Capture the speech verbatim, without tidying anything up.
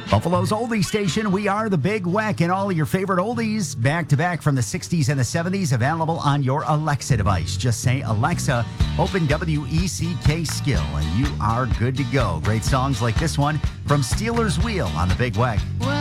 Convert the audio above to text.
Buffalo's oldie station, we are the Big Weck, and all your favorite oldies back to back from the sixties and the seventies, available on your Alexa device. Just say, Alexa, open W E C K Skill, and you are good to go. Great songs like this one from Steelers Wheel on the Big Weck. Well,